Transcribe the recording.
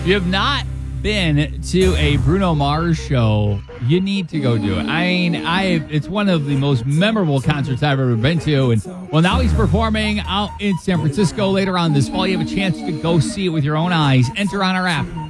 If you have not been to a Bruno Mars show, you need to go do it. I mean, it's one of the most memorable concerts I've ever been to. And well, now he's performing out in San Francisco later on this fall. You have a chance to go see it with your own eyes. Enter on our app.